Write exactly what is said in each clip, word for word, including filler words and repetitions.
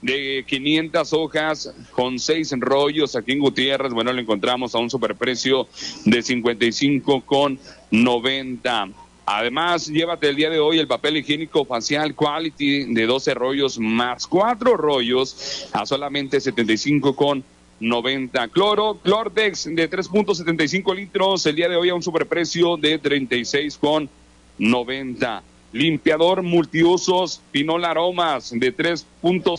de quinientas hojas con seis rollos aquí en Gutiérrez. Bueno, lo encontramos a un superprecio de cincuenta y cinco con noventa. Además, llévate el día de hoy el papel higiénico facial Quality de doce rollos más cuatro rollos a solamente setenta y cinco con noventa. Cloro, Clortex de tres punto setenta y cinco litros, el día de hoy a un superprecio de treinta y seis con noventa. Limpiador multiusos Pinol Aromas de tres punto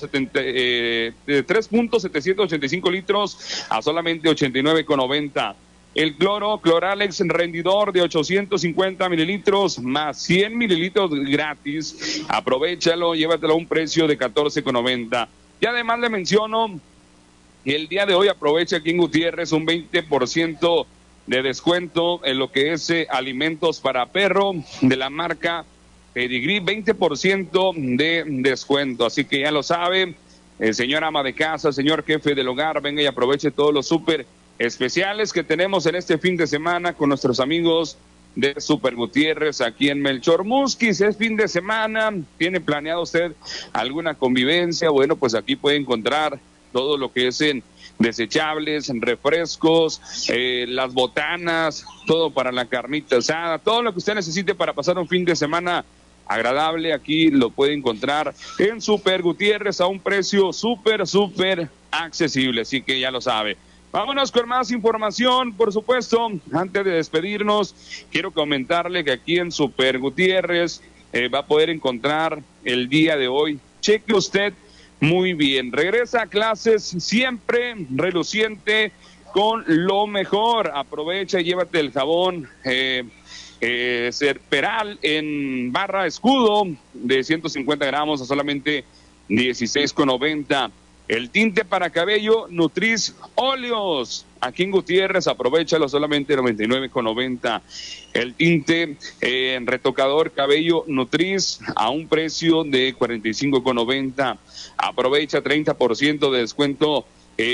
setecientos ochenta y cinco litros a solamente ochenta y nueve con noventa. El cloro, Cloralex rendidor de ochocientos cincuenta mililitros más cien mililitros gratis. Aprovechalo, llévatelo a un precio de catorce con noventa. Y además le menciono que el día de hoy aprovecha aquí en Gutiérrez un veinte por ciento de descuento en lo que es eh, alimentos para perro de la marca Pedigree, veinte por ciento de descuento. Así que ya lo sabe, eh, señora ama de casa, señor jefe del hogar, venga y aproveche todos los súper especiales que tenemos en este fin de semana con nuestros amigos de Super Gutiérrez aquí en Melchor Musquis. Es fin de semana, ¿tiene planeado usted alguna convivencia? Bueno, pues aquí puede encontrar todo lo que es en desechables, en refrescos, eh, las botanas, todo para la carnita asada, todo lo que usted necesite para pasar un fin de semana agradable, aquí lo puede encontrar en Super Gutiérrez a un precio súper, súper accesible, así que ya lo sabe. Vámonos con más información, por supuesto. Antes de despedirnos, quiero comentarle que aquí en Super Gutiérrez eh, va a poder encontrar el día de hoy. Cheque usted muy bien. Regresa a clases siempre reluciente con lo mejor. Aprovecha y llévate el jabón eh, eh, Serperal en barra escudo de ciento cincuenta gramos a solamente dieciséis con noventa. El tinte para cabello Nutriz Óleos aquí en Gutiérrez, aprovechalo solamente noventa y nueve con noventa. El tinte eh, en retocador cabello Nutriz a un precio de cuarenta y cinco con noventa. Aprovecha treinta por ciento de descuento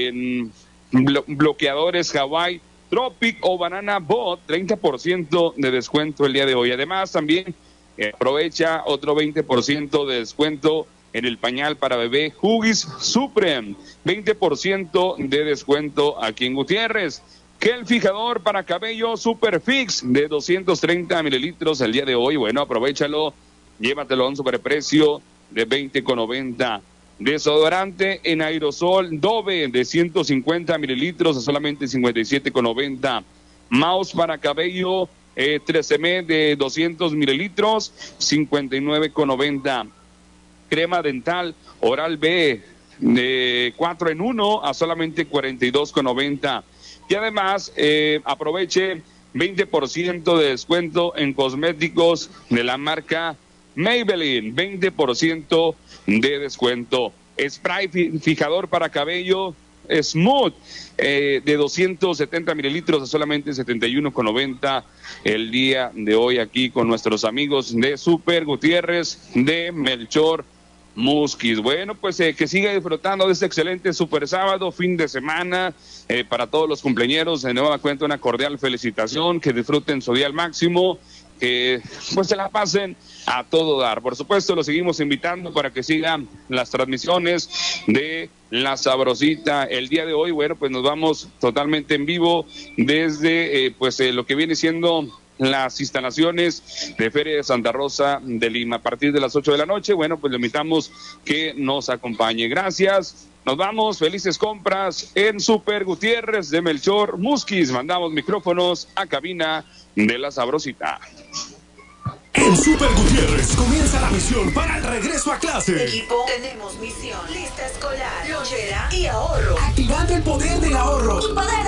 en blo bloqueadores Hawaii Tropic o Banana Bot, treinta por ciento de descuento el día de hoy. Además también eh, aprovecha otro veinte por ciento de descuento en el pañal para bebé Huggies Supreme, veinte por ciento de descuento aquí en Gutiérrez. Que el fijador para cabello Superfix de doscientos treinta mililitros el día de hoy, bueno, aprovechalo, llévatelo a un superprecio de veinte con noventa. Desodorante en aerosol Dove de ciento cincuenta mililitros a solamente cincuenta y siete con noventa. Mouse para cabello eh, trece M de doscientos mililitros, cincuenta y nueve con noventa. Crema dental Oral B de cuatro en uno a solamente cuarenta y dos con noventa. Y además eh, aproveche veinte por ciento de descuento en cosméticos de la marca Maybelline, veinte por ciento de descuento. Spray fijador para cabello Smooth eh, de doscientos setenta mililitros a solamente setenta y uno con noventa el día de hoy aquí con nuestros amigos de Super Gutiérrez de Melchor Musquis. Bueno, pues eh, que siga disfrutando de este excelente super sábado, fin de semana, eh, para todos los cumpleañeros. De nueva cuenta, una cordial felicitación, que disfruten su día al máximo, que pues se la pasen a todo dar. Por supuesto, los seguimos invitando para que sigan las transmisiones de La Sabrosita. El día de hoy, bueno, pues nos vamos totalmente en vivo desde eh, pues eh, lo que viene siendo las instalaciones de Feria de Santa Rosa de Lima. A partir de las ocho de la noche, bueno, pues le invitamos que nos acompañe. Gracias, nos vamos, felices compras en Super Gutiérrez de Melchor Musquis. Mandamos micrófonos a cabina de La Sabrosita. En Super Gutiérrez comienza la misión para el regreso a clase. Equipo, tenemos misión, lista escolar, lonchera y ahorro. Activando el poder del ahorro. Y poder